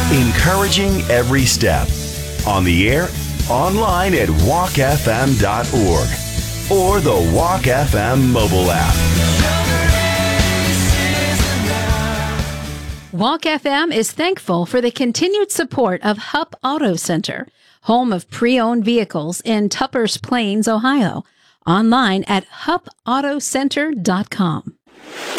Encouraging every step. On the air, online at walkfm.org or the Walk FM mobile app. Walk FM is thankful for the continued support of Hupp Auto Center, home of pre-owned vehicles in Tuppers Plains, Ohio. Online at huppautocenter.com.